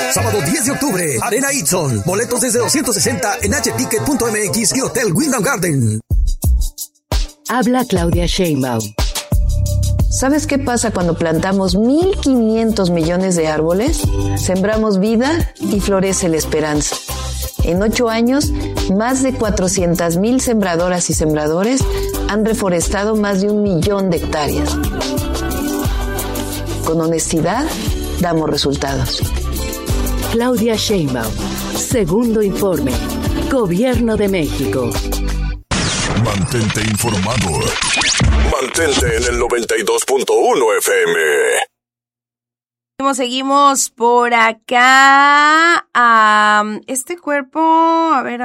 Sábado 10 de octubre, Arena Itson. Boletos desde 260 en hticket.mx y Hotel Wyndham Garden. Habla Claudia Sheinbaum. ¿Sabes qué pasa cuando plantamos 1,500 millones de árboles? Sembramos vida y florece la esperanza. En 8 años, más de 400,000 sembradoras y sembradores han reforestado más de 1 millón de hectáreas. Con honestidad, damos resultados. Claudia Sheinbaum. Segundo informe. Gobierno de México. Mantente informado. Mantente en el 92.1 FM. Seguimos por acá. Este cuerpo, a ver.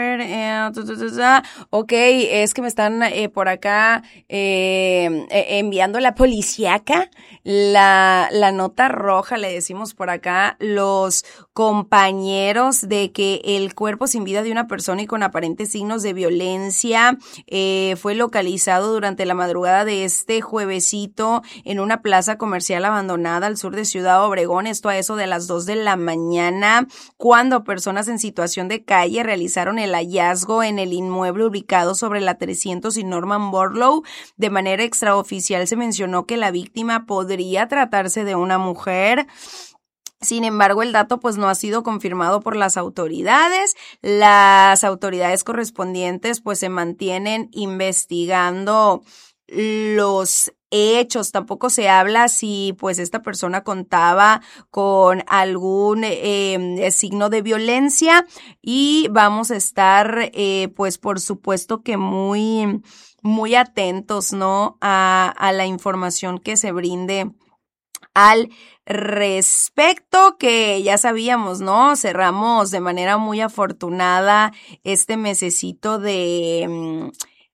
Ok, es que me están por acá enviando la policíaca, la nota roja, le decimos por acá, los compañeros de que el cuerpo sin vida de una persona y con aparentes signos de violencia fue localizado durante la madrugada de este juevesito en una plaza comercial abandonada al sur de Ciudad Obregón, esto a eso de las 2 de la mañana, cuando personas en situación de calle realizaron el hallazgo en el inmueble ubicado sobre la 300 y Norman Borlaug. De manera extraoficial se mencionó que la víctima podría tratarse de una mujer. Sin embargo, el dato pues no ha sido confirmado por las autoridades. Las autoridades correspondientes pues se mantienen investigando los hechos. Tampoco se habla si pues esta persona contaba con algún signo de violencia, y vamos a estar pues por supuesto que muy atentos, ¿no? a la información que se brinde al respecto, que ya sabíamos, ¿no? Cerramos de manera muy afortunada este mesecito de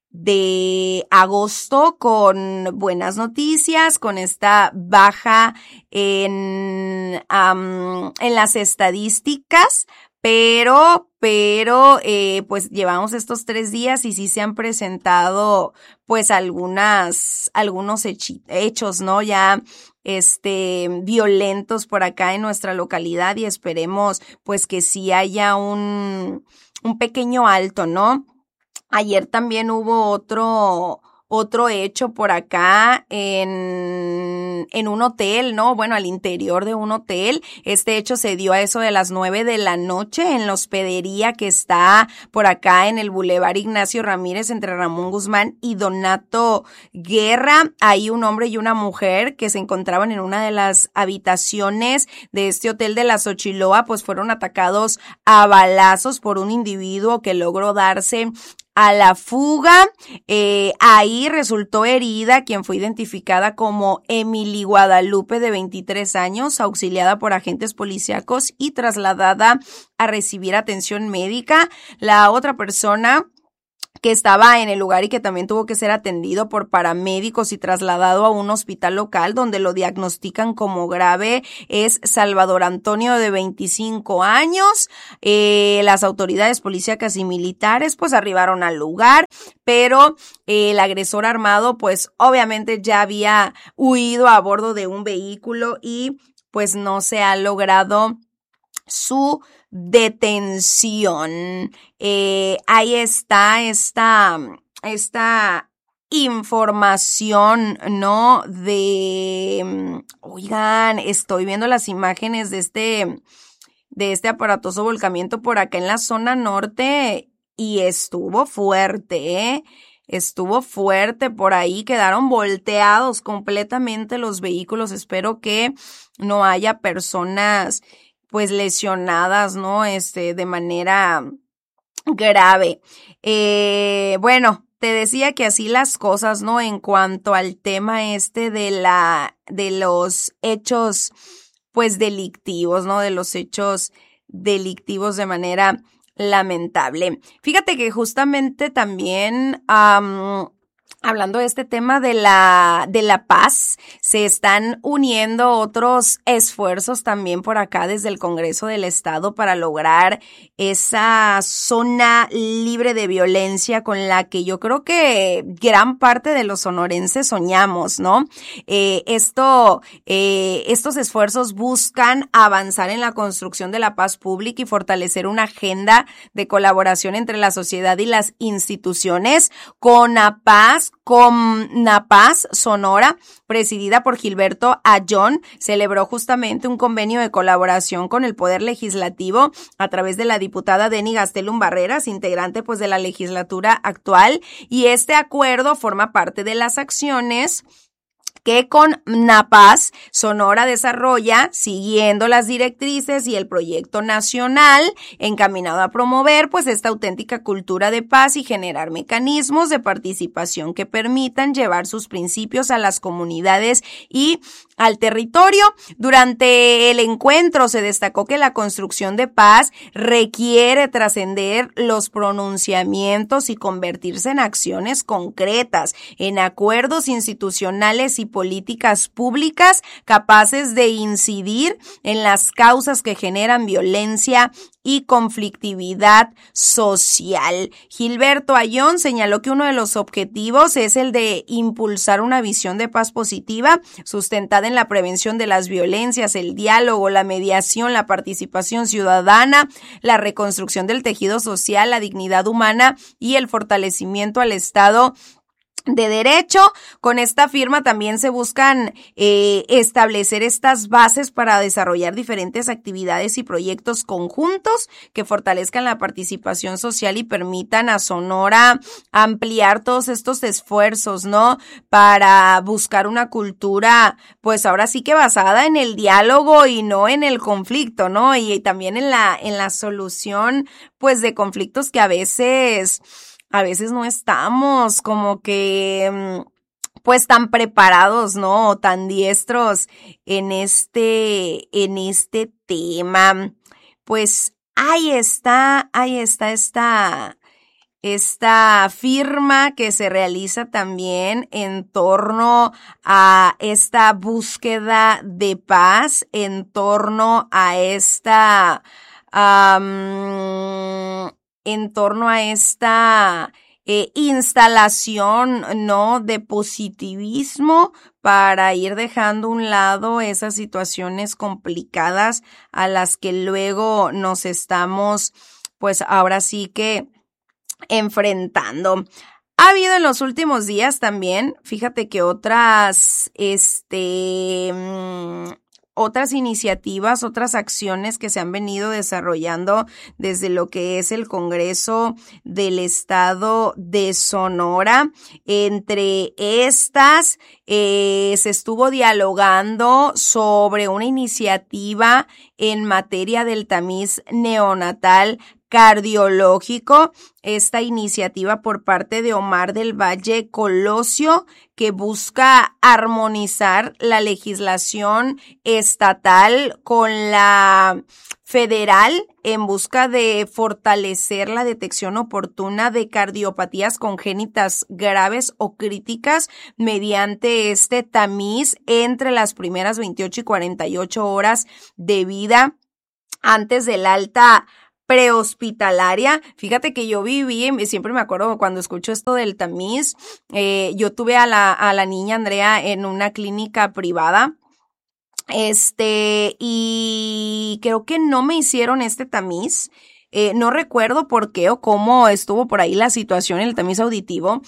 agosto con buenas noticias, con esta baja en las estadísticas, pero pues llevamos estos 3 días y sí se han presentado pues algunos hechos, ¿no? Ya violentos por acá en nuestra localidad, y esperemos pues que sí haya un pequeño alto, ¿no? Ayer también hubo otro hecho por acá en un hotel, ¿no? Bueno, al interior de un hotel. Este hecho se dio a eso de las 9 de la noche en la hospedería que está por acá en el Boulevard Ignacio Ramírez entre Ramón Guzmán y Donato Guerra. Ahí un hombre y una mujer que se encontraban en una de las habitaciones de este hotel de la Xochiloa, pues fueron atacados a balazos por un individuo que logró darse a la fuga. Ahí resultó herida quien fue identificada como Emily Guadalupe, de 23 años, auxiliada por agentes policíacos y trasladada a recibir atención médica. La otra persona que estaba en el lugar y que también tuvo que ser atendido por paramédicos y trasladado a un hospital local donde lo diagnostican como grave es Salvador Antonio, de 25 años. Las autoridades policíacas y militares pues arribaron al lugar, pero el agresor armado pues obviamente ya había huido a bordo de un vehículo y pues no se ha logrado su detención. Ahí está esta información, ¿no? Oigan, estoy viendo las imágenes de este aparatoso volcamiento por acá en la zona norte y estuvo fuerte, ¿eh? Estuvo fuerte por ahí, quedaron volteados completamente los vehículos. Espero que no haya personas pues lesionadas, ¿no? De manera grave. Bueno, te decía que así las cosas, ¿no? En cuanto al tema de los hechos pues delictivos, ¿no? De los hechos delictivos de manera lamentable. Fíjate que justamente también hablando de este tema de la paz, se están uniendo otros esfuerzos también por acá desde el Congreso del Estado para lograr esa zona libre de violencia con la que yo creo que gran parte de los sonorenses soñamos, ¿no? Estos esfuerzos buscan avanzar en la construcción de la paz pública y fortalecer una agenda de colaboración entre la sociedad y las instituciones. CONAPAS Sonora, presidida por Gilberto Ayón, celebró justamente un convenio de colaboración con el Poder Legislativo a través de la diputada Denny Gastelum Barreras, integrante pues de la legislatura actual, y este acuerdo forma parte de las acciones que CONAPAS Sonora desarrolla siguiendo las directrices y el proyecto nacional encaminado a promover pues esta auténtica cultura de paz y generar mecanismos de participación que permitan llevar sus principios a las comunidades y al territorio. Durante el encuentro se destacó que la construcción de paz requiere trascender los pronunciamientos y convertirse en acciones concretas, en acuerdos institucionales y políticas públicas capaces de incidir en las causas que generan violencia y conflictividad social. Gilberto Ayón señaló que uno de los objetivos es el de impulsar una visión de paz positiva sustentada en la prevención de las violencias, el diálogo, la mediación, la participación ciudadana, la reconstrucción del tejido social, la dignidad humana y el fortalecimiento al Estado de derecho. Con esta firma también se buscan establecer estas bases para desarrollar diferentes actividades y proyectos conjuntos que fortalezcan la participación social y permitan a Sonora ampliar todos estos esfuerzos, ¿no? Para buscar una cultura, pues ahora sí que basada en el diálogo y no en el conflicto, ¿no? Y también en la solución, pues, de conflictos que a veces no estamos como que pues tan preparados, ¿no? O tan diestros en este tema. Pues ahí está esta firma que se realiza también en torno a esta búsqueda de paz, en torno a esta instalación, ¿no? De positivismo para ir dejando a un lado esas situaciones complicadas a las que luego nos estamos, pues ahora sí que enfrentando. Ha habido en los últimos días también, fíjate que otras iniciativas, otras acciones que se han venido desarrollando desde lo que es el Congreso del Estado de Sonora. Entre estas, se estuvo dialogando sobre una iniciativa en materia del tamiz neonatal cardiológico, esta iniciativa por parte de Omar del Valle Colosio, que busca armonizar la legislación estatal con la federal en busca de fortalecer la detección oportuna de cardiopatías congénitas graves o críticas mediante este tamiz entre las primeras 28 y 48 horas de vida antes del alta prehospitalaria. Fíjate que yo viví, siempre me acuerdo cuando escucho esto del tamiz, yo tuve a la niña Andrea en una clínica privada, y creo que no me hicieron este tamiz. No recuerdo por qué o cómo estuvo por ahí la situación en el tamiz auditivo,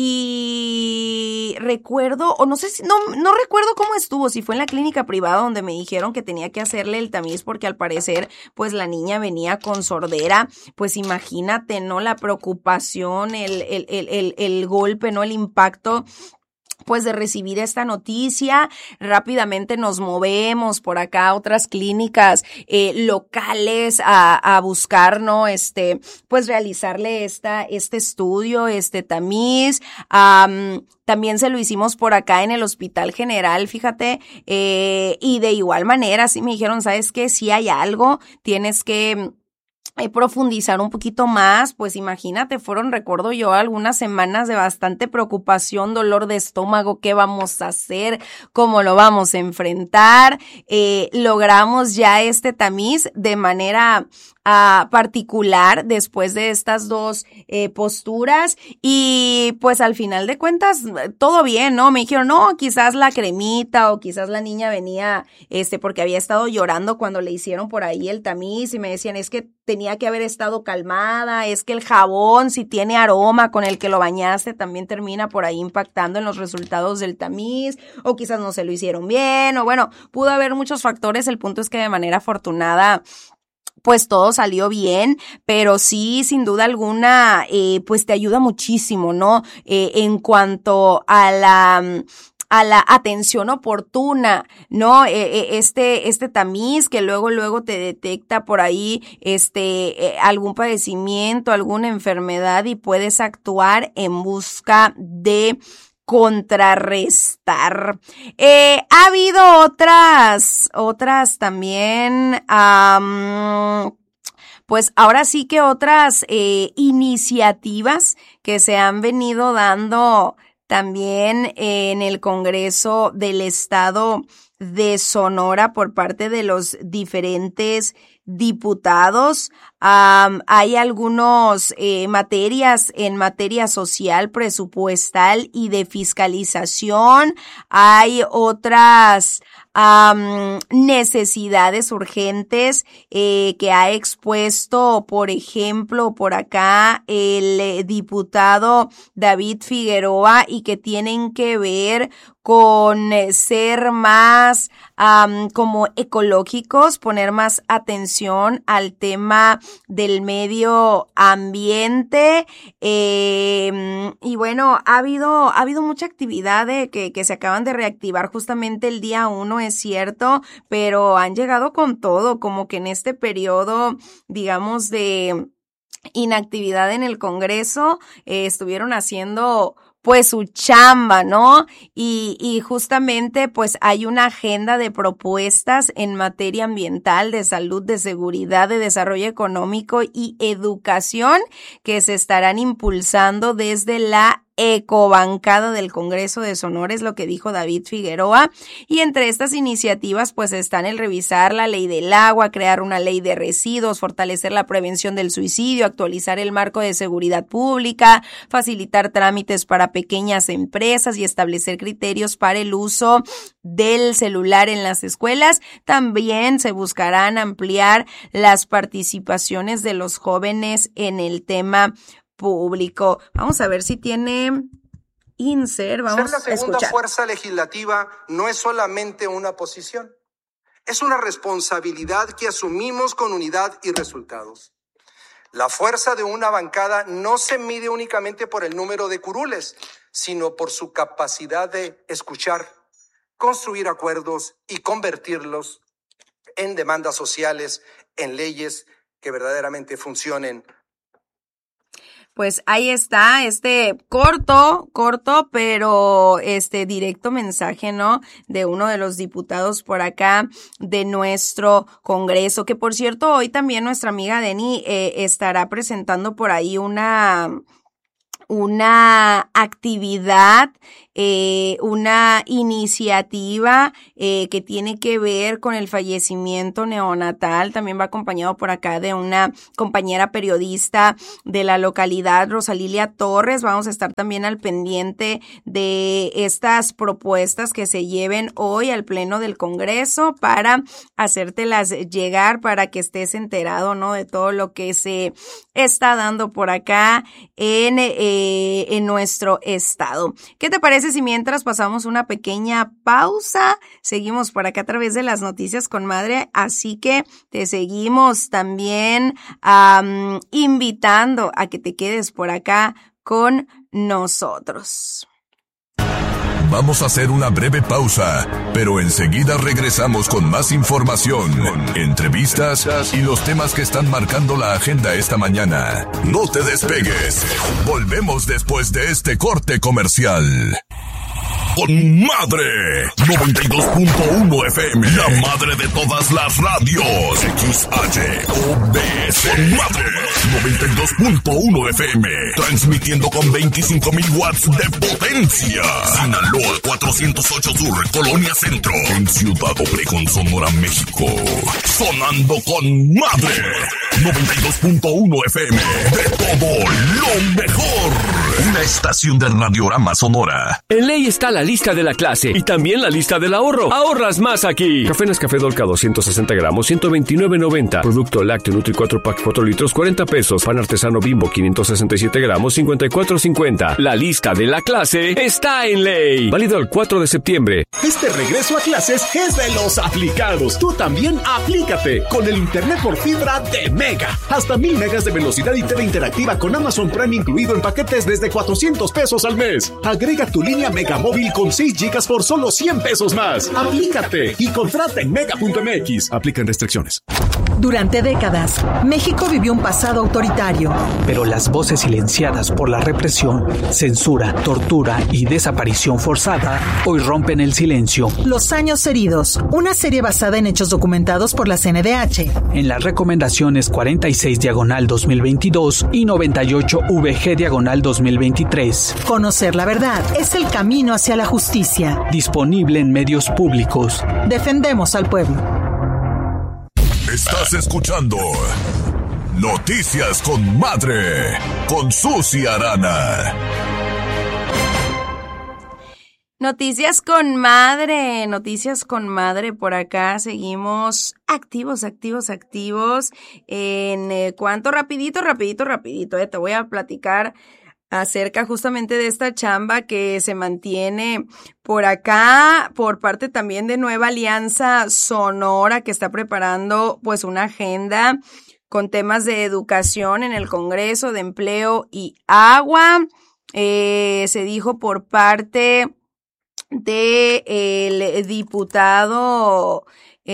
y recuerdo, o no sé si, no recuerdo cómo estuvo, si fue en la clínica privada donde me dijeron que tenía que hacerle el tamiz porque al parecer pues la niña venía con sordera. Pues imagínate, ¿no? La preocupación, el golpe, ¿no? El impacto pues de recibir esta noticia. Rápidamente nos movemos por acá a otras clínicas locales a buscar, ¿no? Pues realizarle este estudio, este tamiz. También se lo hicimos por acá en el Hospital General, fíjate, y de igual manera sí me dijeron, ¿sabes qué? Si hay algo, tienes que profundizar un poquito más, pues imagínate, recuerdo yo, algunas semanas de bastante preocupación, dolor de estómago, qué vamos a hacer, cómo lo vamos a enfrentar. Logramos ya este tamiz de manera particular después de estas dos posturas y pues al final de cuentas todo bien, ¿no? Me dijeron, no, quizás la cremita o quizás la niña venía porque había estado llorando cuando le hicieron por ahí el tamiz y me decían, es que tenía que haber estado calmada, es que el jabón, si tiene aroma con el que lo bañaste, también termina por ahí impactando en los resultados del tamiz, o quizás no se lo hicieron bien, o bueno, pudo haber muchos factores. El punto es que de manera afortunada pues todo salió bien, pero sí, sin duda alguna, pues te ayuda muchísimo, ¿no? En cuanto a la atención oportuna, ¿no? Este tamiz que luego te detecta por ahí, algún padecimiento, alguna enfermedad y puedes actuar en busca de contrarrestar. Ha habido otras también, pues ahora sí que otras iniciativas que se han venido dando también en el Congreso del Estado de Sonora por parte de los diferentes diputados. Hay algunos materias en materia social, presupuestal y de fiscalización. Hay otras necesidades urgentes que ha expuesto, por ejemplo, por acá el diputado David Figueroa y que tienen que ver con ser más como ecológicos, poner más atención al tema del medio ambiente, y bueno, ha habido mucha actividad que se acaban de reactivar justamente el día 1, es cierto, pero han llegado con todo, como que en este periodo, digamos, de inactividad en el Congreso, estuvieron haciendo pues su chamba, ¿no? Y justamente pues hay una agenda de propuestas en materia ambiental, de salud, de seguridad, de desarrollo económico y educación que se estarán impulsando desde la ecobancada del Congreso de Sonora, es lo que dijo David Figueroa. Y entre estas iniciativas pues están el revisar la ley del agua, crear una ley de residuos, fortalecer la prevención del suicidio, actualizar el marco de seguridad pública, facilitar trámites para pequeñas empresas y establecer criterios para el uso del celular en las escuelas. También se buscarán ampliar las participaciones de los jóvenes en el tema público. Vamos a ver si tiene insert. Vamos a escuchar. Ser la segunda fuerza legislativa no es solamente una posición, es una responsabilidad que asumimos con unidad y resultados. La fuerza de una bancada no se mide únicamente por el número de curules, sino por su capacidad de escuchar, construir acuerdos y convertirlos en demandas sociales, en leyes que verdaderamente funcionen. Pues ahí está, corto, pero directo mensaje, ¿no? De uno de los diputados por acá de nuestro Congreso, que por cierto, hoy también nuestra amiga Deni estará presentando por ahí una actividad, una iniciativa que tiene que ver con el fallecimiento neonatal. También va acompañado por acá de una compañera periodista de la localidad, Rosalilia Torres. Vamos a estar también al pendiente de estas propuestas que se lleven hoy al Pleno del Congreso para hacértelas llegar para que estés enterado, ¿no? De todo lo que se está dando por acá en nuestro estado. ¿Qué te parece si mientras pasamos una pequeña pausa? Seguimos por acá a través de las noticias con Madre, así que te seguimos también invitando a que te quedes por acá con nosotros. Vamos a hacer una breve pausa, pero enseguida regresamos con más información, entrevistas y los temas que están marcando la agenda esta mañana. No te despegues. Volvemos después de este corte comercial. con madre. 92.1 FM, la madre de todas las radios. XHOBC, con madre. 92.1 FM, transmitiendo con 25,000 watts de potencia. Sinaloa 408 Sur, Colonia Centro, en Ciudad Obregón, Sonora, México. Sonando con madre. 92.1 FM, de todo lo mejor. Una estación de Radiorama Sonora. En ley está la lista de la clase y también la lista del ahorro. Ahorras más aquí. Café Nescafé Dolca 260 gramos, 129.90. Producto lácteo Nutri 4 Pack 4 litros, 40 pesos. Pan artesano Bimbo 567 gramos, 54.50. La lista de la clase está en ley. Válido el 4 de septiembre. Este regreso a clases es de los aplicados. Tú también aplícate con el internet por fibra de Mega. Hasta 1000 megas de velocidad y TV interactiva con Amazon Prime incluido en paquetes desde 400 pesos al mes. Agrega tu línea Mega Móvil con 6 gigas por solo 100 pesos más. Aplícate y contrata en mega.mx. Aplican restricciones. Durante décadas, México vivió un pasado autoritario. Pero las voces silenciadas por la represión, censura, tortura y desaparición forzada hoy rompen el silencio. Los años heridos, una serie basada en hechos documentados por la CNDH. En las recomendaciones 46/2022 y 98VG/2023. Conocer la verdad es el camino hacia la justicia. Disponible en medios públicos. Defendemos al pueblo. Estás escuchando Noticias con Madre, con Susi Arana. Noticias con madre, por acá seguimos activos. En cuanto rapidito, te voy a platicar acerca justamente de esta chamba que se mantiene por acá, por parte también de Nueva Alianza Sonora, que está preparando pues una agenda con temas de educación en el Congreso, de empleo y agua. Se dijo por parte de el diputado,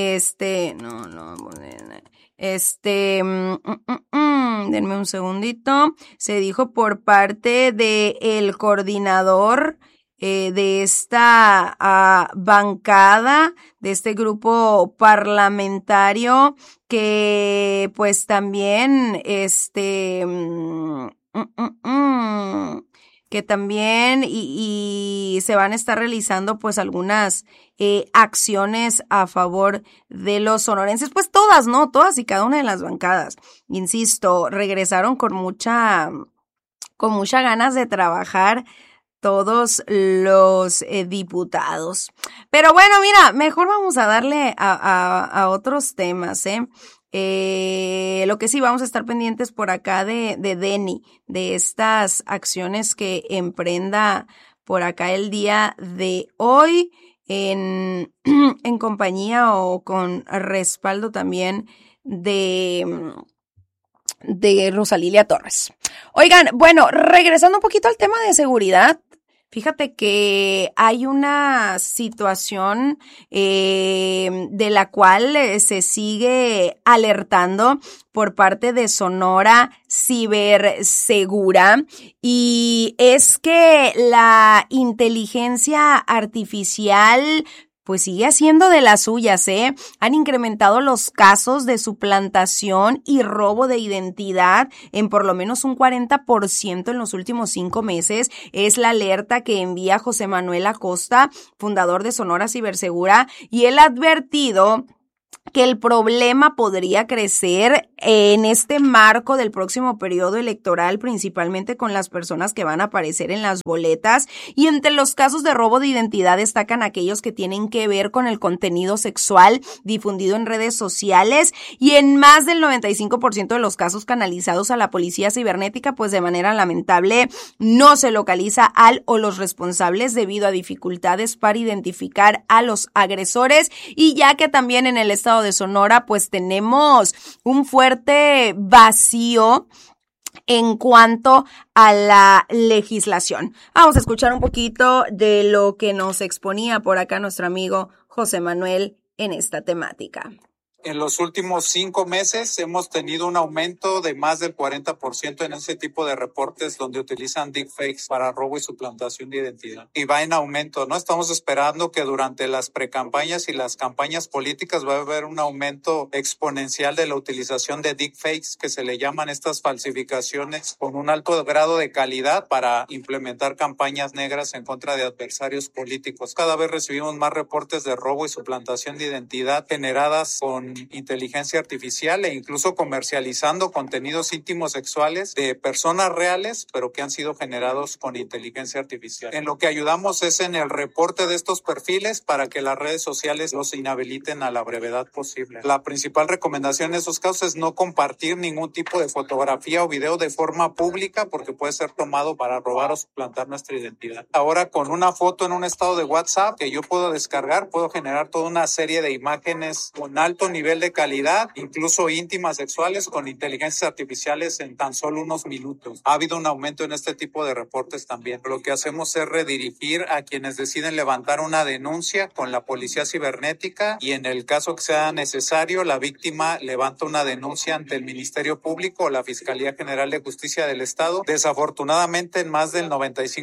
denme un segundito. Se dijo por parte de el coordinador de esta bancada, de este grupo parlamentario, que pues también que también y se van a estar realizando pues algunas acciones a favor de los sonorenses, pues todas, ¿no? Todas y cada una de las bancadas. Insisto, regresaron con mucha ganas de trabajar todos los diputados. Pero bueno, mira, mejor vamos a darle a otros temas, lo que sí vamos a estar pendientes por acá de Denny, de estas acciones que emprenda por acá el día de hoy en compañía o con respaldo también de Rosalía Torres. Oigan, bueno, regresando un poquito al tema de seguridad, fíjate que hay una situación de la cual se sigue alertando por parte de Sonora Cibersegura, y es que la inteligencia artificial pues sigue haciendo de las suyas, Han incrementado los casos de suplantación y robo de identidad en por lo menos un 40% en los últimos 5 meses. Es la alerta que envía José Manuel Acosta, fundador de Sonora Cibersegura, y él ha advertido que el problema podría crecer en este marco del próximo periodo electoral, principalmente con las personas que van a aparecer en las boletas. Y entre los casos de robo de identidad destacan aquellos que tienen que ver con el contenido sexual difundido en redes sociales, y en más del 95% de los casos canalizados a la policía cibernética, pues de manera lamentable no se localiza al o los responsables debido a dificultades para identificar a los agresores. Y ya que también en el estado de Sonora pues tenemos un fuerte vacío en cuanto a la legislación. Vamos a escuchar un poquito de lo que nos exponía por acá nuestro amigo José Manuel en esta temática. En los últimos 5 meses hemos tenido un aumento de más del 40% en ese tipo de reportes donde utilizan deepfakes para robo y suplantación de identidad. Y va en aumento, ¿no? Estamos esperando que durante las precampañas y las campañas políticas va a haber un aumento exponencial de la utilización de deepfakes, que se le llaman estas falsificaciones con un alto grado de calidad para implementar campañas negras en contra de adversarios políticos. Cada vez recibimos más reportes de robo y suplantación de identidad generadas con inteligencia artificial e incluso comercializando contenidos íntimos sexuales de personas reales, pero que han sido generados con inteligencia artificial. En lo que ayudamos es en el reporte de estos perfiles para que las redes sociales los inhabiliten a la brevedad posible. La principal recomendación en esos casos es no compartir ningún tipo de fotografía o video de forma pública porque puede ser tomado para robar o suplantar nuestra identidad. Ahora, con una foto en un estado de WhatsApp que yo puedo descargar, puedo generar toda una serie de imágenes con alto nivel de calidad, incluso íntimas sexuales, con inteligencias artificiales en tan solo unos minutos. Ha habido un aumento en este tipo de reportes también. Lo que hacemos es redirigir a quienes deciden levantar una denuncia con la policía cibernética y en el caso que sea necesario, la víctima levanta una denuncia ante el Ministerio Público o la Fiscalía General de Justicia del Estado. Desafortunadamente, en más del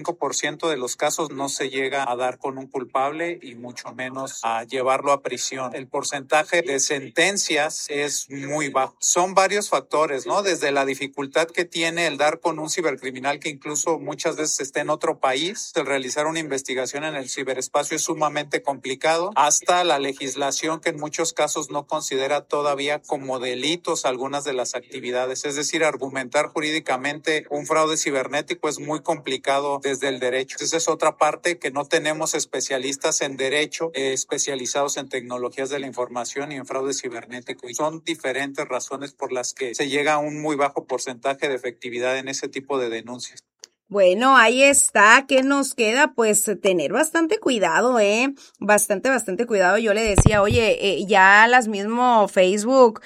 95% de los casos no se llega a dar con un culpable y mucho menos a llevarlo a prisión. El porcentaje de sentencias es muy bajo. Son varios factores, ¿no? Desde la dificultad que tiene el dar con un cibercriminal que incluso muchas veces está en otro país, el realizar una investigación en el ciberespacio es sumamente complicado, hasta la legislación que en muchos casos no considera todavía como delitos algunas de las actividades. Es decir, argumentar jurídicamente un fraude cibernético es muy complicado desde el derecho. Esa es otra parte, que no tenemos especialistas en derecho especializados en tecnologías de la información y en fraude cibernético. Y son diferentes razones por las que se llega a un muy bajo porcentaje de efectividad en ese tipo de denuncias. Bueno, ahí está. ¿Qué nos queda? Pues tener bastante cuidado, bastante cuidado. Yo le decía, oye, ya las mismo Facebook,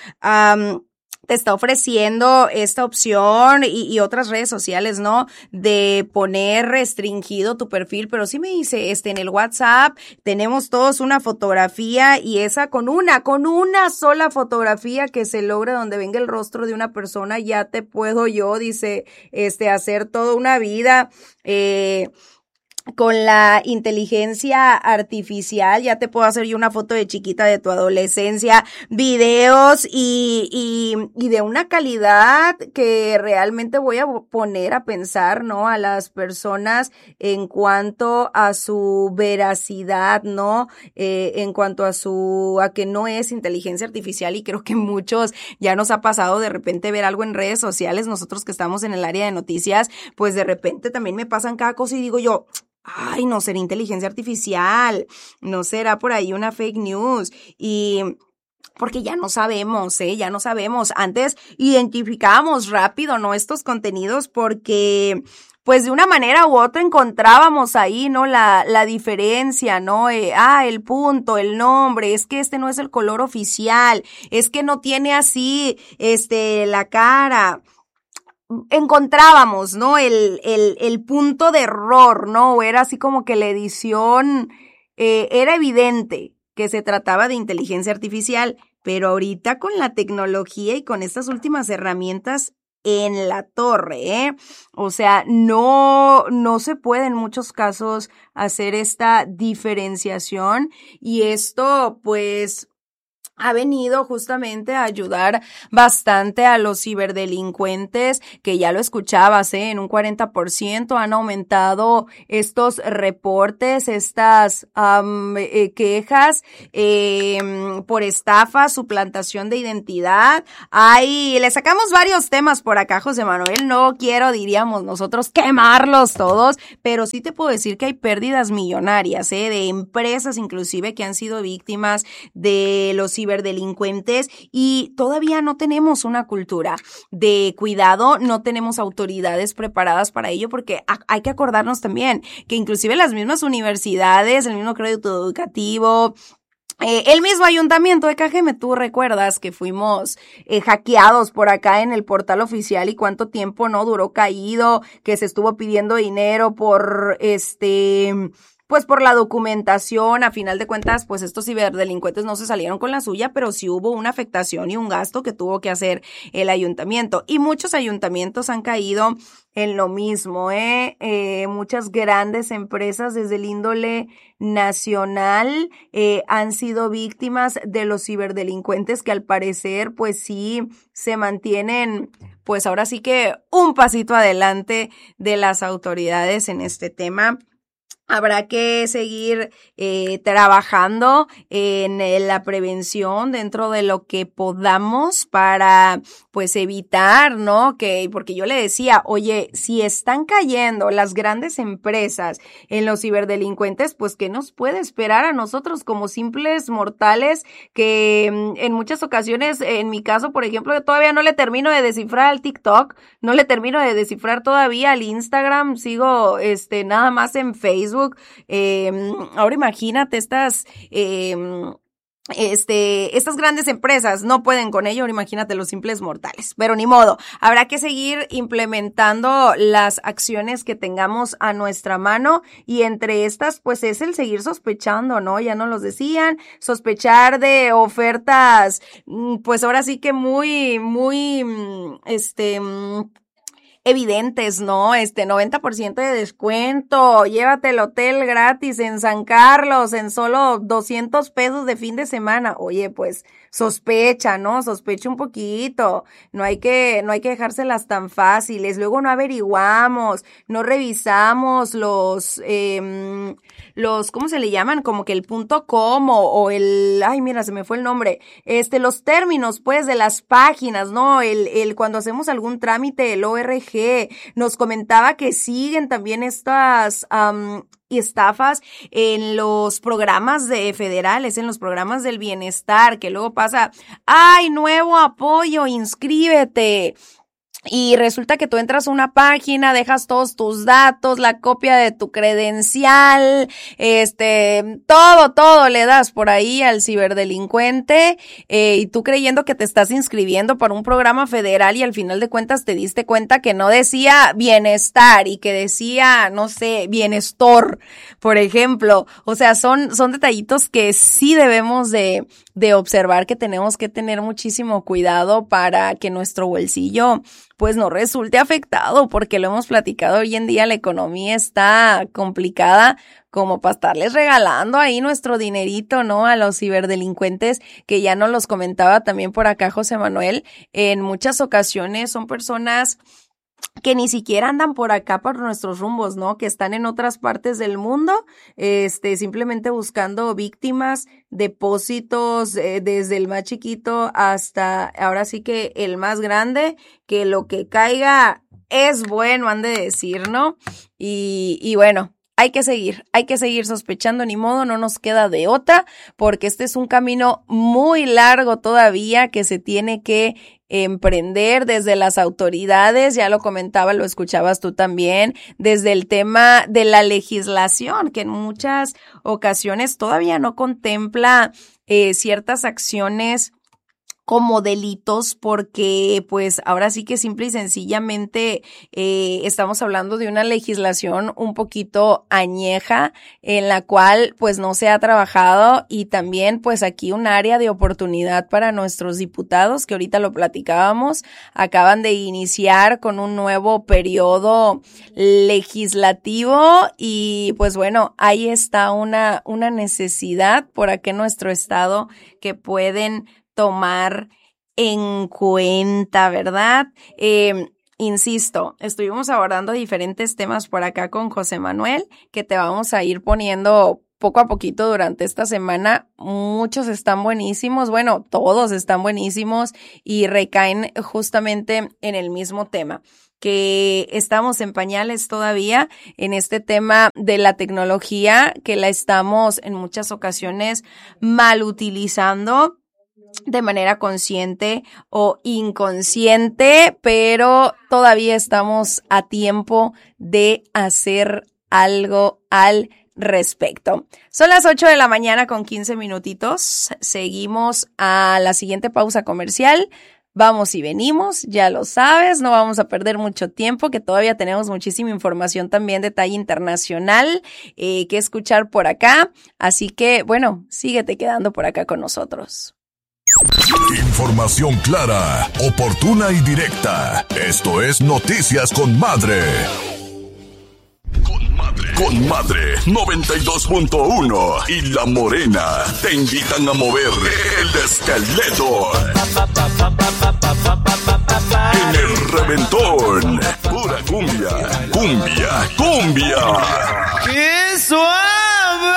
te está ofreciendo esta opción y otras redes sociales, ¿no? De poner restringido tu perfil, pero sí me dice, en el WhatsApp tenemos todos una fotografía y esa con una sola fotografía que se logre donde venga el rostro de una persona, ya te puedo yo, dice, hacer toda una vida, con la inteligencia artificial, ya te puedo hacer yo una foto de chiquita de tu adolescencia, videos y de una calidad que realmente voy a poner a pensar, ¿no? A las personas en cuanto a su veracidad, ¿no? En cuanto a que no es inteligencia artificial, y creo que muchos ya nos ha pasado de repente ver algo en redes sociales, nosotros que estamos en el área de noticias, pues de repente también me pasan cada cosa y digo yo, ay, no será inteligencia artificial, no será por ahí una fake news, y porque ya no sabemos, ya no sabemos. Antes identificábamos rápido, ¿no? Estos contenidos porque, pues de una manera u otra encontrábamos ahí, ¿no? La diferencia, ¿no? El punto, el nombre, es que no es el color oficial, es que no tiene así, la cara. Encontrábamos, ¿no? El punto de error, ¿no? O era así como que la edición, era evidente que se trataba de inteligencia artificial, pero ahorita con la tecnología y con estas últimas herramientas en la torre, o sea, no se puede en muchos casos hacer esta diferenciación, y esto, pues, ha venido justamente a ayudar bastante a los ciberdelincuentes, que ya lo escuchabas, en un 40% han aumentado estos reportes, estas quejas por estafa, suplantación de identidad. Le sacamos varios temas por acá, José Manuel, no quiero, diríamos nosotros, quemarlos todos, pero sí te puedo decir que hay pérdidas millonarias, de empresas inclusive que han sido víctimas de los ciberdelincuentes, y todavía no tenemos una cultura de cuidado, no tenemos autoridades preparadas para ello, porque hay que acordarnos también que inclusive las mismas universidades, el mismo crédito educativo, el mismo ayuntamiento de Cajeme, tú recuerdas que fuimos hackeados por acá en el portal oficial, y cuánto tiempo no duró caído, que se estuvo pidiendo dinero por pues por la documentación. A final de cuentas, pues estos ciberdelincuentes no se salieron con la suya, pero sí hubo una afectación y un gasto que tuvo que hacer el ayuntamiento. Y muchos ayuntamientos han caído en lo mismo, muchas grandes empresas desde el índole nacional han sido víctimas de los ciberdelincuentes que al parecer pues sí se mantienen pues ahora sí que un pasito adelante de las autoridades en este tema. Habrá que seguir trabajando en la prevención dentro de lo que podamos para pues evitar, ¿no? Porque yo le decía, oye, si están cayendo las grandes empresas en los ciberdelincuentes, pues ¿qué nos puede esperar a nosotros como simples mortales que en muchas ocasiones, en mi caso, por ejemplo, yo todavía no le termino de descifrar al TikTok, no le termino de descifrar todavía al Instagram, sigo nada más en Facebook. Ahora imagínate estas grandes empresas no pueden con ello, ahora imagínate los simples mortales, pero ni modo, habrá que seguir implementando las acciones que tengamos a nuestra mano y entre estas pues es el seguir sospechando, ¿no? Ya nos los decían, sospechar de ofertas pues ahora sí que muy evidentes, ¿no? 90% de descuento, llévate el hotel gratis en San Carlos en solo 200 pesos de fin de semana. Oye, pues sospecha, ¿no? Sospecha un poquito. No hay que dejárselas tan fáciles. Luego no averiguamos, no revisamos los, ¿cómo se le llaman? Como que el .com o el, ay, mira, se me fue el nombre. Los términos, pues, de las páginas, ¿no? Cuando hacemos algún trámite, el ORG, nos comentaba que siguen también estas estafas en los programas federales, en los programas del bienestar, que luego pasa, ¡ay, nuevo apoyo, inscríbete! Y resulta que tú entras a una página, dejas todos tus datos, la copia de tu credencial, todo le das por ahí al ciberdelincuente, y tú creyendo que te estás inscribiendo para un programa federal y al final de cuentas te diste cuenta que no decía bienestar y que decía, no sé, bienestor, por ejemplo. O sea, son detallitos que sí debemos de observar, que tenemos que tener muchísimo cuidado para que nuestro bolsillo pues no resulte afectado, porque lo hemos platicado hoy en día, la economía está complicada como para estarles regalando ahí nuestro dinerito, ¿no? A los ciberdelincuentes, que ya nos los comentaba también por acá José Manuel. En muchas ocasiones son personas que ni siquiera andan por acá por nuestros rumbos, ¿no? Que están en otras partes del mundo, simplemente buscando víctimas, depósitos, desde el más chiquito hasta ahora sí que el más grande, que lo que caiga es bueno, han de decir, ¿no? Y bueno, hay que seguir sospechando, ni modo, no nos queda de otra, porque este es un camino muy largo todavía que se tiene que emprender desde las autoridades, ya lo comentaba, lo escuchabas tú también, desde el tema de la legislación, que en muchas ocasiones todavía no contempla ciertas acciones como delitos, porque pues ahora sí que simple y sencillamente estamos hablando de una legislación un poquito añeja en la cual pues no se ha trabajado, y también pues aquí un área de oportunidad para nuestros diputados que ahorita lo platicábamos, acaban de iniciar con un nuevo periodo legislativo y pues bueno, ahí está una necesidad por aquí en nuestro estado que pueden tomar en cuenta, ¿verdad? Insisto, estuvimos abordando diferentes temas por acá con José Manuel, que te vamos a ir poniendo poco a poquito durante esta semana. Muchos están buenísimos, bueno, todos están buenísimos y recaen justamente en el mismo tema, que estamos en pañales todavía en este tema de la tecnología, que la estamos en muchas ocasiones mal utilizando de manera consciente o inconsciente, pero todavía estamos a tiempo de hacer algo al respecto. Son las 8 de la mañana con 15 minutitos. Seguimos a la siguiente pausa comercial. vamos y venimos, ya lo sabes, no vamos a perder mucho tiempo, que todavía tenemos muchísima información también de talla internacional que escuchar por acá. Así que, bueno, síguete quedando por acá con nosotros. Información clara, oportuna y directa. Esto es Noticias con Madre. Con Madre 92.1 y La Morena te invitan a mover el esqueleto en el reventón. Pura cumbia, cumbia, cumbia. ¡Qué suave!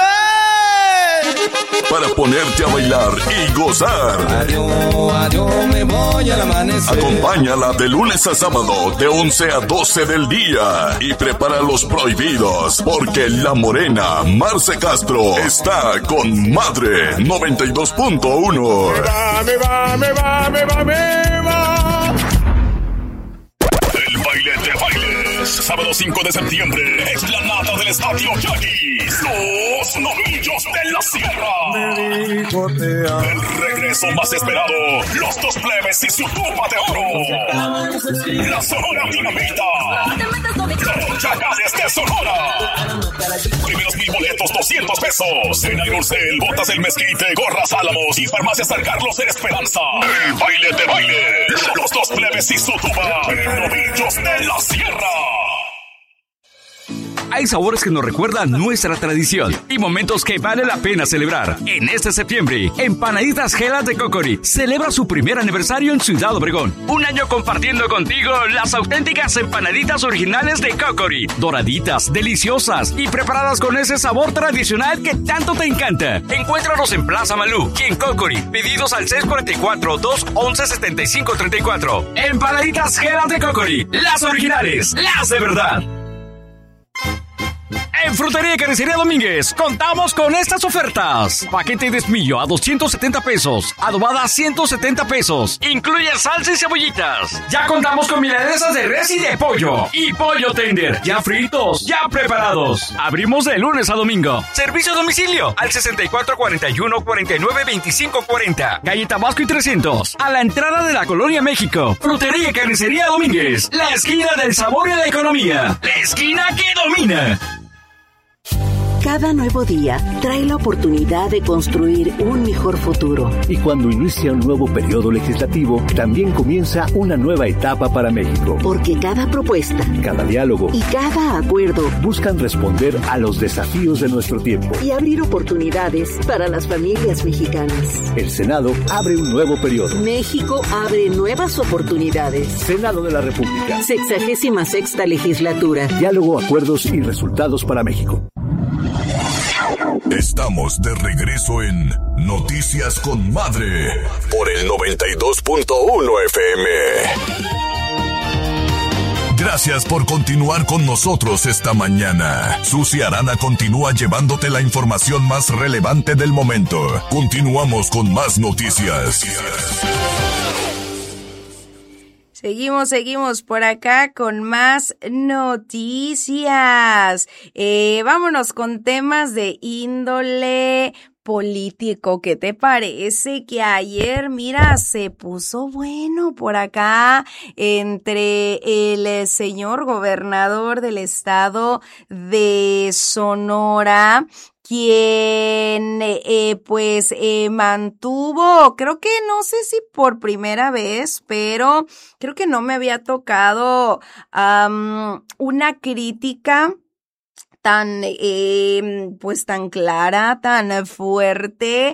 Para ponerte a bailar y gozar. Adiós, me voy al amanecer. Acompáñala de lunes a sábado de 11 a 12 del día y prepara los prohibidos porque La Morena Marce Castro está con Madre 92.1. Me va. El baile de bailes, sábado 5 de septiembre, explanada del Estadio Yaquis, los novillos de la sierra. El regreso más esperado, los dos plebes y su tuba de oro. La Sonora Dinamita, los Chacales de Sonora. Primeros 1,000 boletos, 200 pesos. En Aerocel, Botas del Mezquite, Gorras Álamos y Farmacia San Carlos de Esperanza. El baile de baile, los dos plebes y su tuba. Novillos de la Sierra. Hay sabores que nos recuerdan nuestra tradición y momentos que vale la pena celebrar. En este septiembre, Empanaditas Gelas de Cocori celebra su primer aniversario en Ciudad Obregón. Un año compartiendo contigo las auténticas empanaditas originales de Cocori. Doraditas, deliciosas y preparadas con ese sabor tradicional que tanto te encanta. Encuéntranos en Plaza Malú y en Cocori. Pedidos al 644-211-7534. Empanaditas Gelas de Cocori. Las originales, las de verdad. En Frutería y Carnicería Domínguez contamos con estas ofertas. Paquete de espillo a 270 pesos. Adobada a 170 pesos. Incluye salsa y cebollitas. Ya contamos con milanesas de res y de pollo. Y pollo tender. Ya fritos, ya preparados. Abrimos de lunes a domingo. Servicio a domicilio al 6441-492540. Calle Tabasco y 300. A la entrada de la Colonia México. Frutería y Carnicería Domínguez. La esquina del sabor y la economía. La esquina que domina. Cada nuevo día trae la oportunidad de construir un mejor futuro. Y cuando inicia un nuevo periodo legislativo, también comienza una nueva etapa para México. Porque cada propuesta, cada diálogo y cada acuerdo buscan responder a los desafíos de nuestro tiempo y abrir oportunidades para las familias mexicanas. El Senado abre un nuevo periodo. México abre nuevas oportunidades. Senado de la República. 66ª legislatura. Diálogo, acuerdos y resultados para México. Estamos de regreso en Noticias con Madre por el 92.1 FM. Gracias por continuar con nosotros esta mañana. Susi Arana continúa llevándote la información más relevante del momento. Continuamos con más noticias. Seguimos por acá con más noticias. Vámonos con temas de índole político. ¿Qué te parece que ayer, mira, se puso bueno por acá entre el señor gobernador del estado de Sonora, quien mantuvo, creo que no sé si por primera vez, pero creo que no me había tocado una crítica tan tan clara, tan fuerte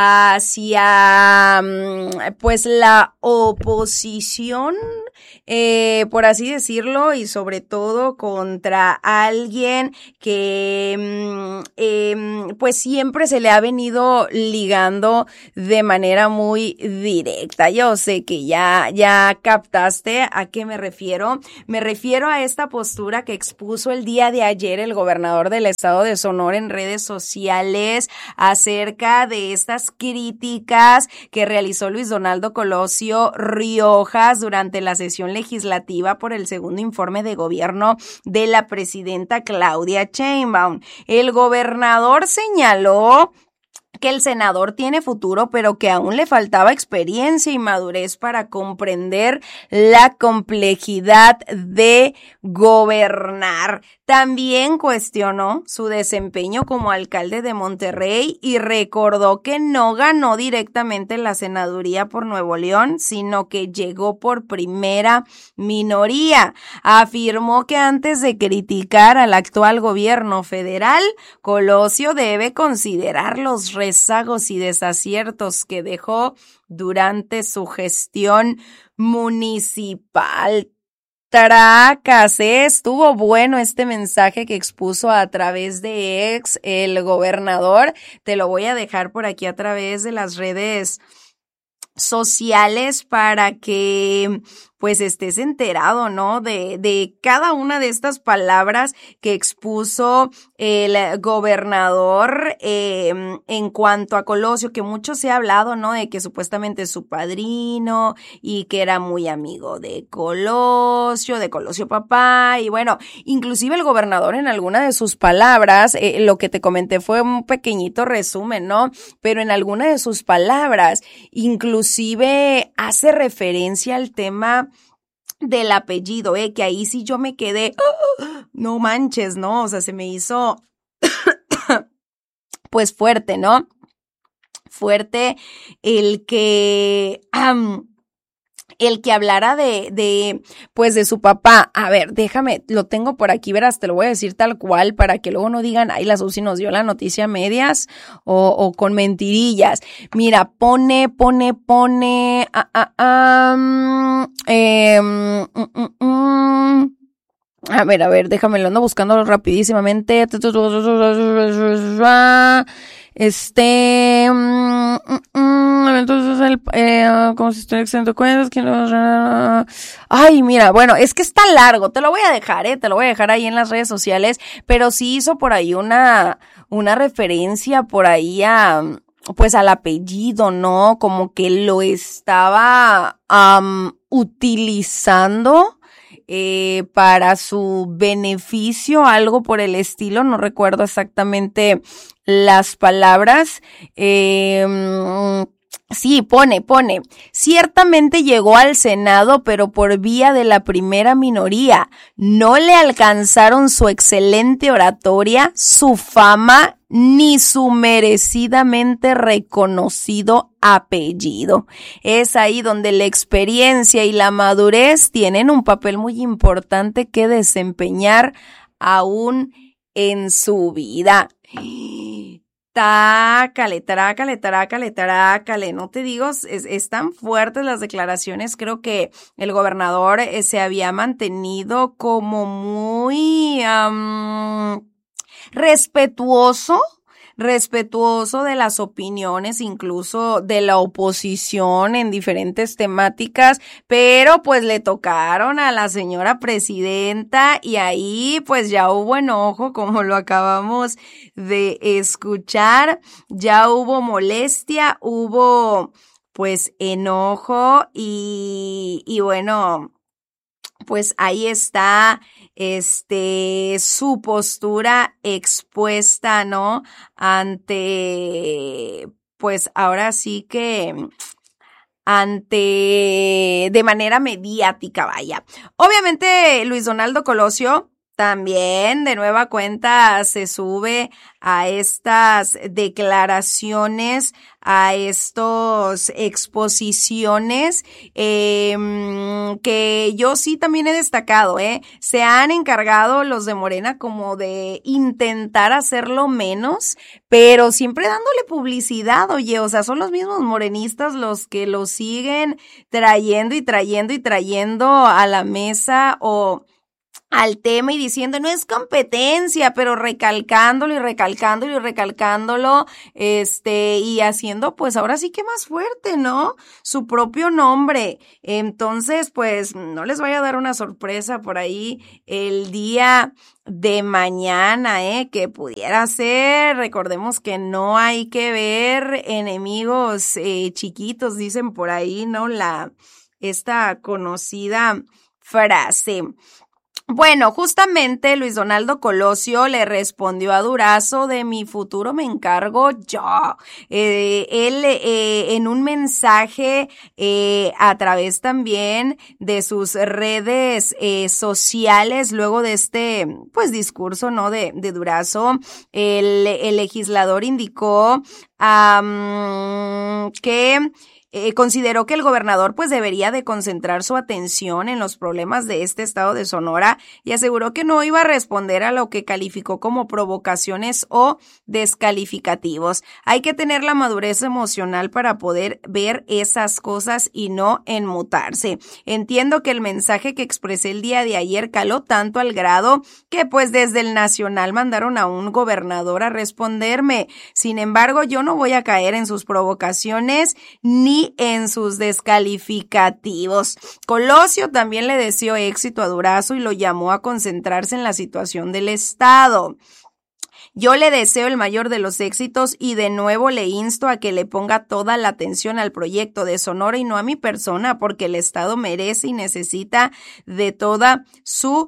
hacia pues la oposición, por así decirlo, y sobre todo contra alguien que pues siempre se le ha venido ligando de manera muy directa. Yo sé que ya captaste a qué me refiero. Me refiero a esta postura que expuso el día de ayer el gobernador del estado de Sonora en redes sociales acerca de estas críticas que realizó Luis Donaldo Colosio Riojas durante la sesión legislativa por el segundo informe de gobierno de la presidenta Claudia Sheinbaum. El gobernador señaló que el senador tiene futuro, pero que aún le faltaba experiencia y madurez para comprender la complejidad de gobernar. También cuestionó su desempeño como alcalde de Monterrey y recordó que no ganó directamente la senaduría por Nuevo León, sino que llegó por primera minoría. Afirmó que antes de criticar al actual gobierno federal, Colosio debe considerar los rezagos y desaciertos que dejó durante su gestión municipal. Tracas, estuvo bueno este mensaje que expuso a través de X el gobernador. Te lo voy a dejar por aquí a través de las redes sociales para que pues estés enterado, ¿no? De cada una de estas palabras que expuso el gobernador en cuanto a Colosio, que mucho se ha hablado, ¿no? De que supuestamente es su padrino y que era muy amigo de Colosio papá, y bueno, inclusive el gobernador en alguna de sus palabras, lo que te comenté fue un pequeñito resumen, ¿no? Pero en alguna de sus palabras, inclusive hace referencia al tema del apellido, que ahí sí yo me quedé, no manches, ¿no? O sea, se me hizo pues fuerte, ¿no? Fuerte el que hablara de su papá. A ver, déjame, lo tengo por aquí, verás, te lo voy a decir tal cual para que luego no digan, ay, la Susi nos dio la noticia a medias o con mentirillas. Mira, pone, a ver, déjame, lo ando buscando rapidísimamente. Entonces, como si estoy exento de cuentas, ay, mira, bueno, es que está largo, te lo voy a dejar ahí en las redes sociales, pero sí hizo por ahí una referencia por ahí pues al apellido, ¿no? Como que lo estaba utilizando para su beneficio, algo por el estilo, no recuerdo exactamente las palabras. Sí, pone, ciertamente llegó al Senado, pero por vía de la primera minoría. No le alcanzaron su excelente oratoria, su fama, ni su merecidamente reconocido apellido. Es ahí donde la experiencia y la madurez tienen un papel muy importante que desempeñar aún en su vida. Trácale, no te digo, están fuertes las declaraciones. Creo que el gobernador se había mantenido como muy respetuoso de las opiniones, incluso de la oposición en diferentes temáticas, pero pues le tocaron a la señora presidenta y ahí pues ya hubo enojo, como lo acabamos de escuchar, ya hubo molestia, hubo pues enojo y bueno, pues ahí está su postura expuesta, ¿no? Ante, pues ahora sí que de manera mediática, vaya. Obviamente Luis Donaldo Colosio también de nueva cuenta se sube a estas declaraciones, a estos exposiciones que yo sí también he destacado, se han encargado los de Morena como de intentar hacerlo menos, pero siempre dándole publicidad, oye, o sea, son los mismos morenistas los que lo siguen trayendo a la mesa o al tema y diciendo no es competencia, pero recalcándolo y haciendo pues ahora sí que más fuerte, ¿no? Su propio nombre. Entonces pues no les vaya a dar una sorpresa por ahí el día de mañana, que pudiera ser. Recordemos que no hay que ver enemigos chiquitos, dicen por ahí, ¿no? Esta conocida frase. Bueno, justamente Luis Donaldo Colosio le respondió a Durazo: de mi futuro me encargo yo. Él en un mensaje a través también de sus redes sociales, luego de este pues discurso, ¿no? de Durazo, el legislador indicó que consideró que el gobernador pues debería de concentrar su atención en los problemas de este estado de Sonora y aseguró que no iba a responder a lo que calificó como provocaciones o descalificativos. Hay que tener la madurez emocional para poder ver esas cosas y no enmutarse. Entiendo que el mensaje que expresé el día de ayer caló tanto al grado que pues desde el Nacional mandaron a un gobernador a responderme. Sin embargo, yo no voy a caer en sus provocaciones ni en sus descalificativos. Colosio también le deseó éxito a Durazo y lo llamó a concentrarse en la situación del estado. Yo le deseo el mayor de los éxitos y de nuevo le insto a que le ponga toda la atención al proyecto de Sonora y no a mi persona, porque el estado merece y necesita de toda su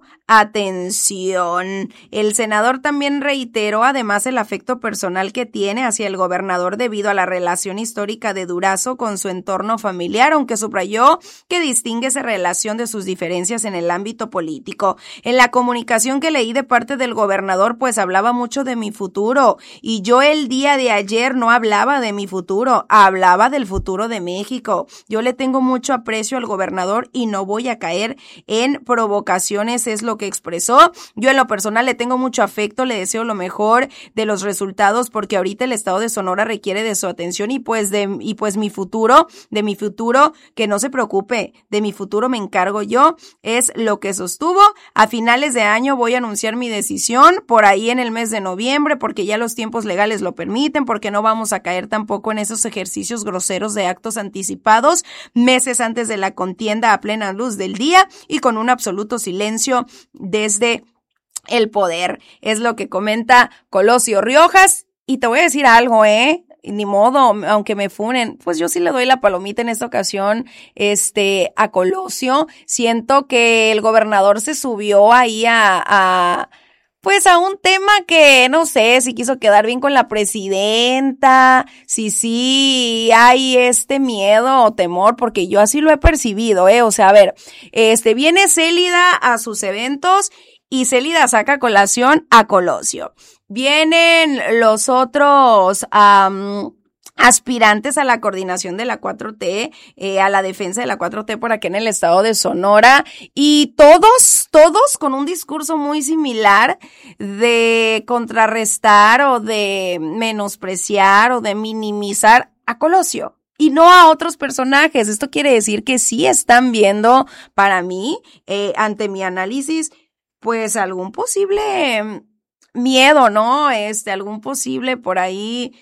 atención. El senador también reiteró además el afecto personal que tiene hacia el gobernador debido a la relación histórica de Durazo con su entorno familiar, aunque subrayó que distingue esa relación de sus diferencias en el ámbito político. En la comunicación que leí de parte del gobernador, pues hablaba mucho de mi futuro, y yo el día de ayer no hablaba de mi futuro, hablaba del futuro de México. Yo le tengo mucho aprecio al gobernador y no voy a caer en provocaciones, es lo que expresó. Yo en lo personal le tengo mucho afecto, le deseo lo mejor de los resultados porque ahorita el estado de Sonora requiere de su atención y pues mi futuro, que no se preocupe, de mi futuro me encargo yo, es lo que sostuvo. A finales de año voy a anunciar mi decisión, por ahí en el mes de noviembre, porque ya los tiempos legales lo permiten, porque no vamos a caer tampoco en esos ejercicios groseros de actos anticipados meses antes de la contienda a plena luz del día y con un absoluto silencio desde el poder. Es lo que comenta Colosio Riojas. Y te voy a decir algo, ni modo, aunque me funen, pues yo sí le doy la palomita en esta ocasión, a Colosio. Siento que el gobernador se subió ahí a un tema que no sé si quiso quedar bien con la presidenta, si hay miedo o temor, porque yo así lo he percibido, o sea, a ver, viene Célida a sus eventos y Célida saca a colación a Colosio. Vienen los otros aspirantes a la coordinación de la 4T, a la defensa de la 4T por aquí en el estado de Sonora, y todos con un discurso muy similar de contrarrestar o de menospreciar o de minimizar a Colosio y no a otros personajes. Esto quiere decir que sí están viendo, para mí, ante mi análisis, pues algún posible miedo, ¿no? Algún posible por ahí,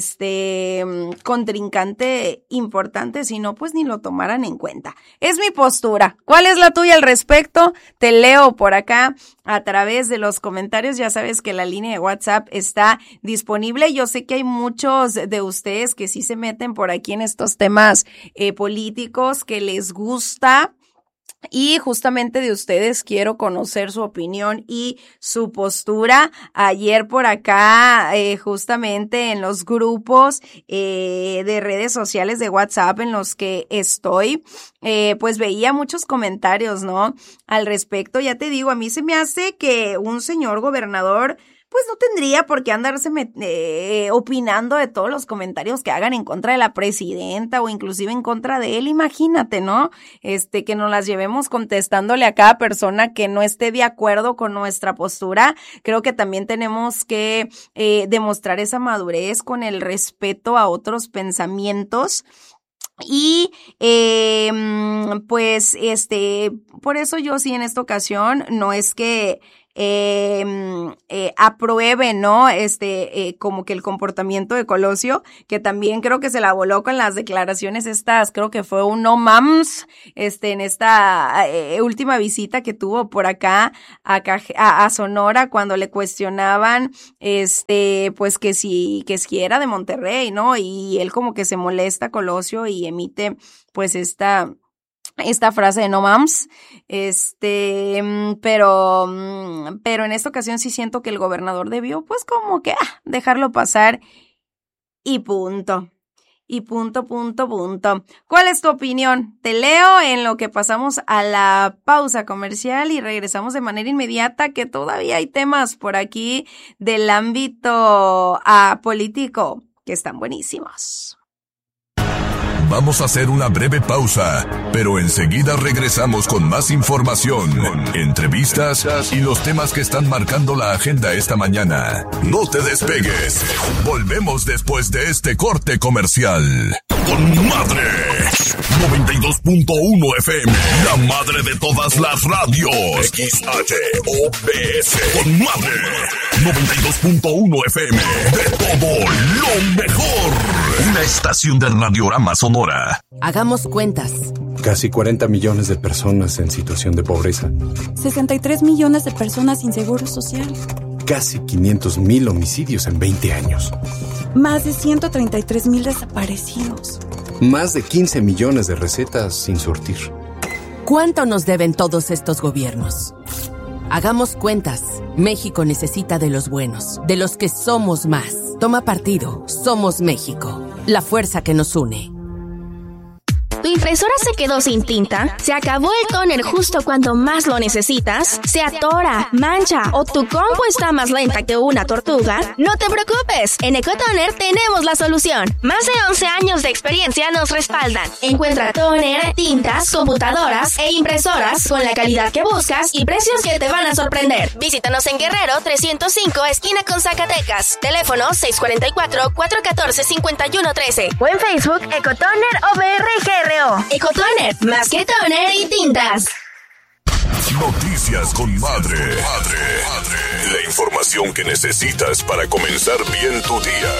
contrincante importante, si no, pues ni lo tomaran en cuenta. Es mi postura. ¿Cuál es la tuya al respecto? Te leo por acá a través de los comentarios. Ya sabes que la línea de WhatsApp está disponible. Yo sé que hay muchos de ustedes que sí se meten por aquí en estos temas políticos, que les gusta. Y justamente de ustedes quiero conocer su opinión y su postura. Ayer por acá, justamente en los grupos de redes sociales de WhatsApp en los que estoy, pues veía muchos comentarios, ¿no? Al respecto. Ya te digo, a mí se me hace que un señor gobernador pues no tendría por qué andarse opinando de todos los comentarios que hagan en contra de la presidenta o inclusive en contra de él. Imagínate, ¿no? Que nos las llevemos contestándole a cada persona que no esté de acuerdo con nuestra postura. Creo que también tenemos que demostrar esa madurez con el respeto a otros pensamientos. Y pues por eso yo sí en esta ocasión no es que apruebe, ¿no? Como que el comportamiento de Colosio, que también creo que se la voló con las declaraciones creo que fue un no mams, en esta última visita que tuvo por acá a Sonora, cuando le cuestionaban, pues que si era de Monterrey, ¿no? Y él como que se molesta, Colosio, y emite pues esta esta frase de no mams, pero en esta ocasión sí siento que el gobernador debió pues como que dejarlo pasar y punto. Y punto. ¿Cuál es tu opinión? Te leo en lo que pasamos a la pausa comercial y regresamos de manera inmediata, que todavía hay temas por aquí del ámbito político que están buenísimos. Vamos a hacer una breve pausa, pero enseguida regresamos con más información, entrevistas y los temas que están marcando la agenda esta mañana. No te despegues. Volvemos después de este corte comercial. Con Madre 92.1 FM, la madre de todas las radios. XHOPS. Con Madre 92.1 FM, de todo lo mejor. Una estación de Radiorama Sonora. Hagamos cuentas. Casi 40 millones de personas en situación de pobreza. 63 millones de personas sin seguro social. Casi 500,000 homicidios en 20 años. Más de 133,000 desaparecidos. Más de 15 millones de recetas sin surtir. ¿Cuánto nos deben todos estos gobiernos? Hagamos cuentas. México necesita de los buenos, de los que somos más. Toma partido. Somos México. La fuerza que nos une. ¿Tu impresora se quedó sin tinta? ¿Se acabó el tóner justo cuando más lo necesitas? ¿Se atora, mancha o tu compu está más lenta que una tortuga? No te preocupes, en Ecotoner tenemos la solución. Más de 11 años de experiencia nos respaldan. Encuentra tóner, tintas, computadoras e impresoras con la calidad que buscas y precios que te van a sorprender. Visítanos en Guerrero 305, esquina con Zacatecas. Teléfono 644-414-5113 o en Facebook Ecotoner OBRGR. Ecotoner, más que toner y tintas. Noticias con Madre. La información que necesitas para comenzar bien tu día.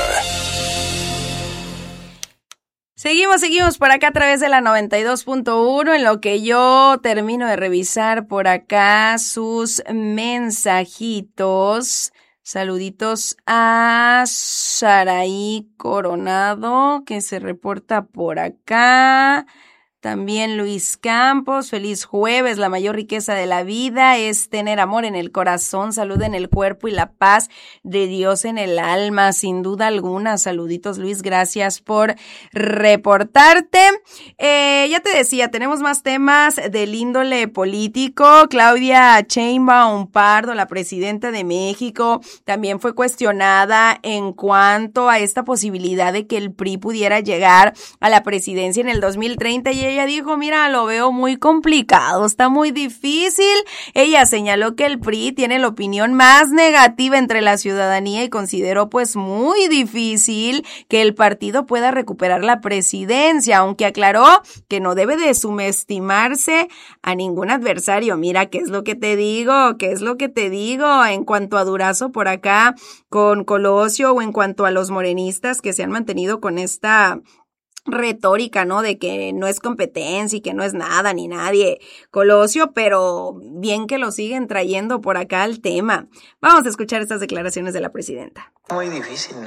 Seguimos por acá a través de la 92.1, en lo que yo termino de revisar por acá sus mensajitos. Saluditos a Saraí Coronado, que se reporta por acá. También Luis Campos, feliz jueves, la mayor riqueza de la vida es tener amor en el corazón, salud en el cuerpo y la paz de Dios en el alma, sin duda alguna. Saluditos Luis, gracias por reportarte. Ya te decía, tenemos más temas del índole político. Claudia Sheinbaum Pardo, la presidenta de México, también fue cuestionada en cuanto a esta posibilidad de que el PRI pudiera llegar a la presidencia en el 2030 y ella dijo, mira, lo veo muy complicado, está muy difícil. Ella señaló que el PRI tiene la opinión más negativa entre la ciudadanía y consideró pues muy difícil que el partido pueda recuperar la presidencia, aunque aclaró que no debe de subestimarse a ningún adversario. Mira, ¿qué es lo que te digo? En cuanto a Durazo por acá con Colosio o en cuanto a los morenistas que se han mantenido con esta retórica, ¿no? De que no es competencia y que no es nada ni nadie, Colosio, pero bien que lo siguen trayendo por acá al tema. Vamos a escuchar estas declaraciones de la presidenta. Muy difícil, ¿no?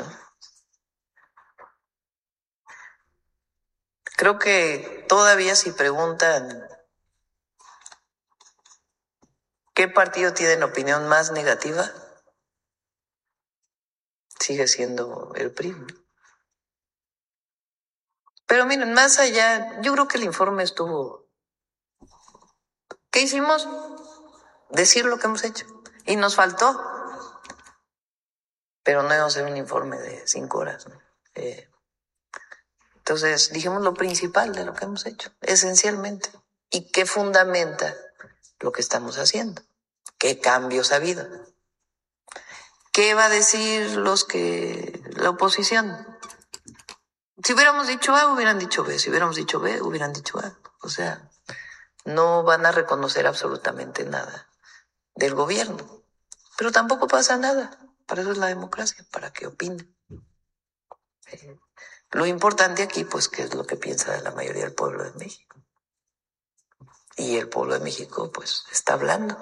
Creo que todavía si preguntan ¿qué partido tiene la opinión más negativa? Sigue siendo el PRI. Pero miren, más allá, yo creo que el informe estuvo... ¿Qué hicimos? Decir lo que hemos hecho. Y nos faltó. Pero no íbamos a hacer un informe de 5 horas, ¿no? Entonces, dijimos lo principal de lo que hemos hecho, esencialmente. Y qué fundamenta lo que estamos haciendo. ¿Qué cambios ha habido? ¿Qué va a decir la oposición? Si hubiéramos dicho A, hubieran dicho B. Si hubiéramos dicho B, hubieran dicho A. O sea, no van a reconocer absolutamente nada del gobierno. Pero tampoco pasa nada. Para eso es la democracia, para que opinen. Lo importante aquí, pues, que es lo que piensa la mayoría del pueblo de México. Y el pueblo de México, pues, está hablando.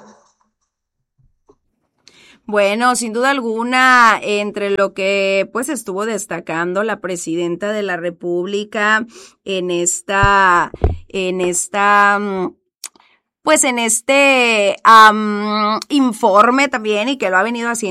Bueno, sin duda alguna, entre lo que pues estuvo destacando la presidenta de la República en esta pues en este informe también, y que lo ha venido haciendo